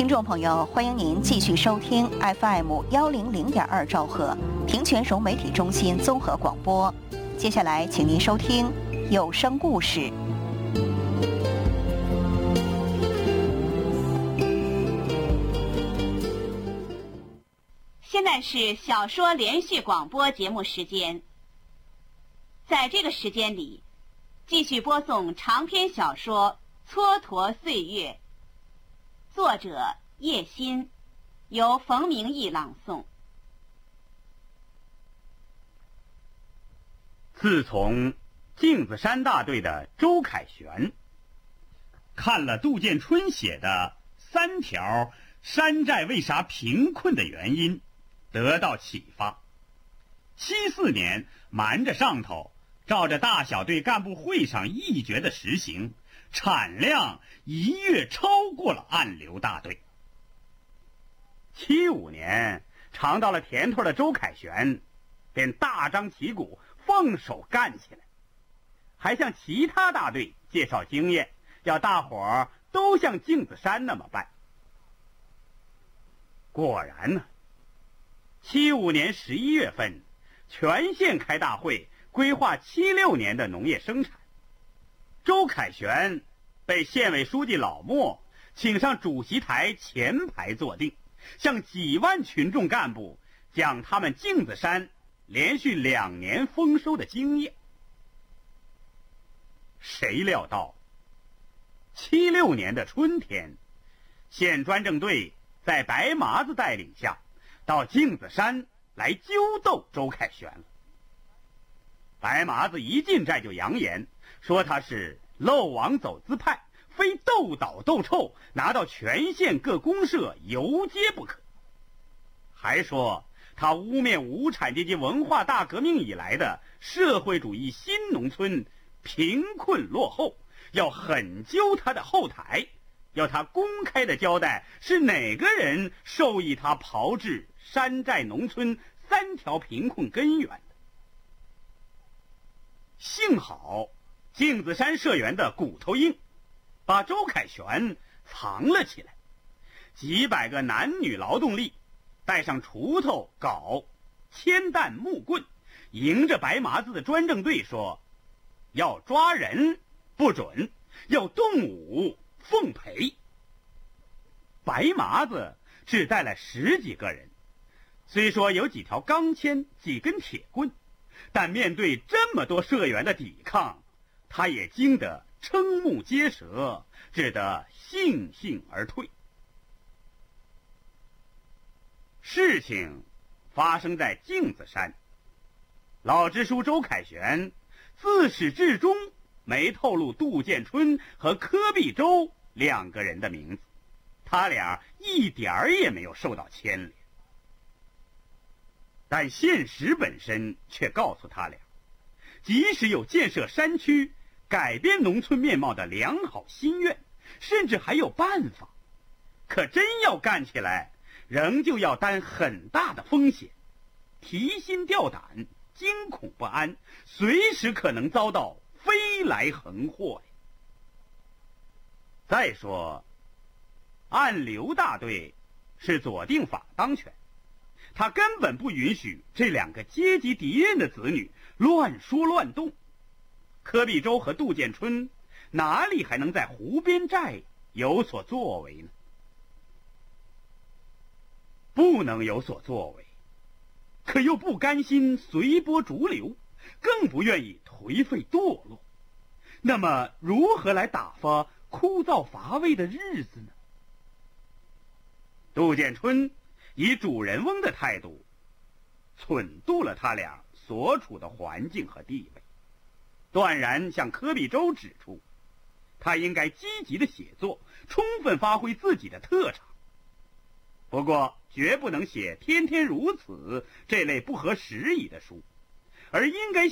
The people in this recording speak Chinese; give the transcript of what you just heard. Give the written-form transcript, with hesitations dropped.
听众朋友，欢迎您继续收听 FM100.2兆赫平泉融媒体中心综合广播。接下来，请您收听有声故事。 现在是小说连续广播节目时间。在这个时间里，继续播送长篇小说《蹉跎岁月》，作者叶欣，由冯明义朗诵。 自从镜子山大队的周凯旋看了杜建春写的3条山寨为啥贫困的原因，得到启发。74年瞒着上头，照着大小队干部会上议决的实行，产量1跃超过了暗流大队。75年尝到了甜头的周凯旋便大张旗鼓放手干起来，还向其他大队介绍经验，要大伙儿都像镜子山那么办。果然呢，75年11月份，全县开大会，规划76年的农业生产。周凯旋被县委书记老莫请上主席台前排坐定，向几万群众干部讲他们镜子山连续2年丰收的经验。谁料到76年的春天，县专政队在白麻子带领下到镜子山来揪斗周凯旋了。白麻子一进寨就扬言说他是漏网走资派，非斗倒斗臭，拿到全县各公社游街不可。还说他污蔑无产阶级文化大革命以来的社会主义新农村贫困落后，要狠揪他的后台，要他公开的交代是哪个人授意他炮制山寨农村3条贫困根源的。幸好镜子山社员的骨头硬，把周凯旋藏了起来。几百个男女劳动力带上锄头、镐、铅弹、木棍，迎着白麻子的专政队说，要抓人不准，要动武奉陪。白麻子只带来10几个人，虽说有几条钢钎、几根铁棍，但面对这么多社员的抵抗，他也惊得瞠目结舌，只得悻悻而退。事情发生在镜子山，老支书周凯旋自始至终没透露杜建春和柯必洲2个人的名字，他俩一点儿也没有受到牵连。但现实本身却告诉他俩，即使有建设山区、改变农村面貌的良好心愿，甚至还有办法，可真要干起来，仍旧要担很大的风险，提心吊胆，惊恐不安，随时可能遭到飞来横祸呀。再说暗流大队是左定法当权，他根本不允许这2个阶级敌人的子女乱说乱动。柯必洲和杜建春哪里还能在湖边寨有所作为呢？不能有所作为，可又不甘心随波逐流，更不愿意颓废堕落。那么如何来打发枯燥乏味的日子呢？杜建春以主人翁的态度忖度了他俩所处的环境和地位，断然向柯必洲指出，他应该积极的写作，充分发挥自己的特长。不过绝不能写《天天如此》这类不合时宜的书，而应该